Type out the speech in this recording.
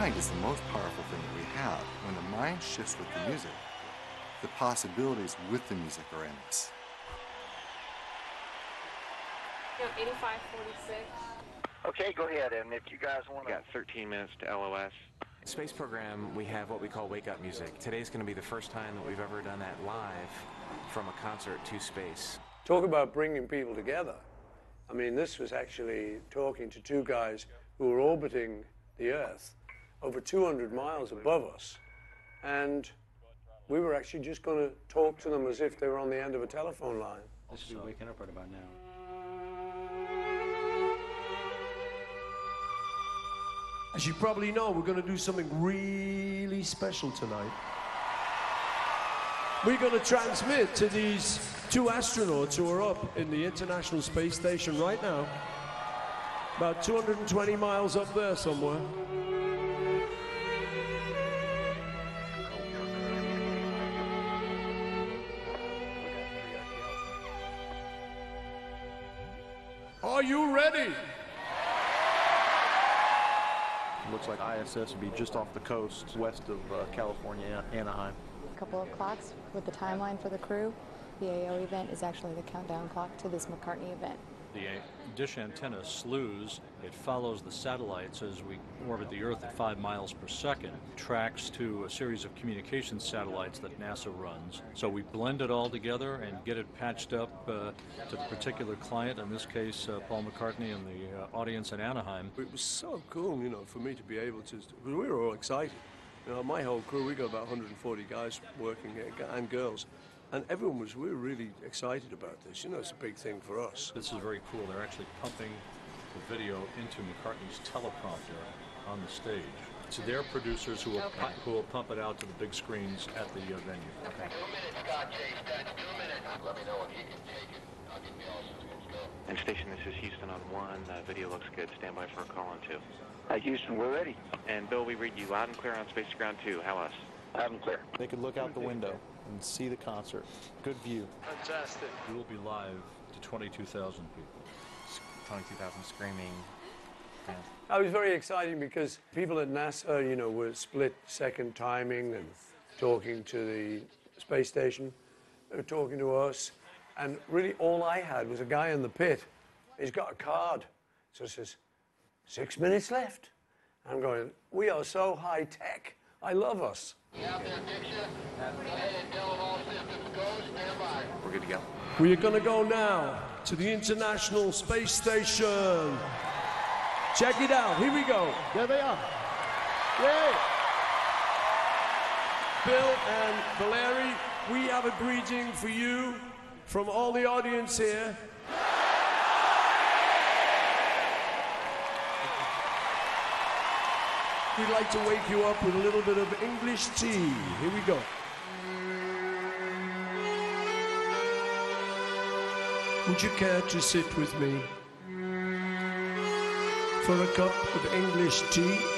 mind is the most powerful thing that we have. When the mind shifts with the music, the possibilities with the music are endless. 8546. Okay, go ahead, and if you guys want to... We got 13 minutes to LOS. Space program, we have what we call Wake Up Music. Today's going to be the first time that we've ever done that live from a concert to space. Talk about bringing people together. I mean, this was actually talking to two guys who were orbiting the Earth over 200 miles above us. And we were actually just going to talk to them as if they were on the end of a telephone line. This should be waking up right about now. As you probably know, we're going to do something really special tonight. We're going to transmit to these two astronauts who are up in the International Space Station right now, about 220 miles up there somewhere. Are you ready? Looks like ISS would be just off the coast, west of California, Anaheim. A couple of clocks with the timeline for the crew. The AO event is actually the countdown clock to this McCartney event. The dish antenna slews. It follows the satellites as we orbit the Earth at 5 miles per second, tracks to a series of communication satellites that NASA runs. So we blend it all together and get it patched up to the particular client, in this case Paul McCartney and the audience in Anaheim. It was so cool, you know, for me to be able to, we were all excited. You know, my whole crew, we got about 140 guys working here, and girls. And everyone we were really excited about this. You know, it's a big thing for us. This is very cool. They're actually pumping the video into McCartney's teleprompter on the stage. It's their producers who will pump it out to the big screens at the venue. Okay. 2 minutes, Scott Chase. That's 2 minutes. Let me know if you can take it. I'll give you all systems go. And station, this is Houston on 1. Video looks good. Stand by for a call on 2. Houston, we're ready. And Bill, we read you loud and clear on Space to Ground 2. How us? Loud and clear. They could look out the window and see the concert. Good view. Fantastic. We will be live to 22,000 people. 22,000 screaming. Yeah. I was very exciting because people at NASA, you know, were split-second timing and talking to the space station. They were talking to us. And really all I had was a guy in the pit. He's got a card. So it says, 6 minutes left. I'm going, we are so high-tech. I love us. We're good to go. We are going to go now to the International Space Station. Check it out. Here we go. There they are. Yay! Bill and Valeri, we have a greeting for you from all the audience here. We'd like to wake you up with a little bit of English tea. Here we go. Would you care to sit with me for a cup of English tea?